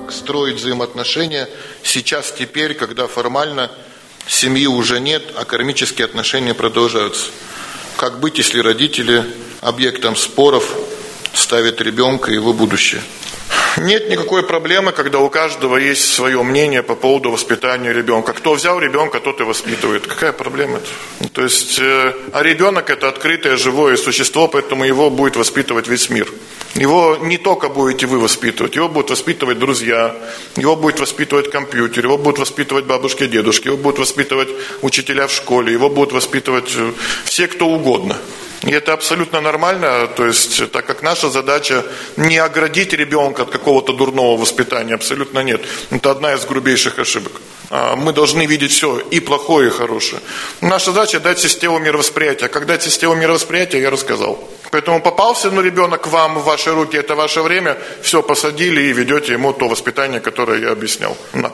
как строить взаимоотношения сейчас, теперь, когда формально семьи уже нет, а кармические отношения продолжаются. Как быть, если родители объектом споров ставят ребенка и его будущее? Нет никакой проблемы, когда у каждого есть свое мнение по поводу воспитания ребенка. Кто взял ребенка, тот и воспитывает. Какая проблема-то? То есть, а ребенок это открытое, живое существо, поэтому его будет воспитывать весь мир. Его не только будете вы воспитывать, его будут воспитывать друзья, его будет воспитывать компьютер, его будут воспитывать бабушки, дедушки, его будут воспитывать учителя в школе, его будут воспитывать все, кто угодно. И это абсолютно нормально, то есть, так как наша задача не оградить ребенка от какого-то дурного воспитания, абсолютно нет. Это одна из грубейших ошибок. Мы должны видеть все, и плохое, и хорошее. Наша задача дать систему мировосприятия. Как дать систему мировосприятия, я рассказал. Поэтому попался ребенок вам в ваши руки, это ваше время, все посадили и ведете ему то воспитание, которое я объяснял.